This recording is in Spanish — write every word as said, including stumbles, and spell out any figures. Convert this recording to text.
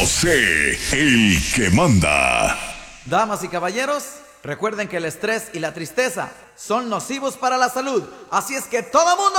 José, el que manda. Damas y caballeros, recuerden que el estrés y la tristeza son nocivos para la salud. Así es que todo mundo...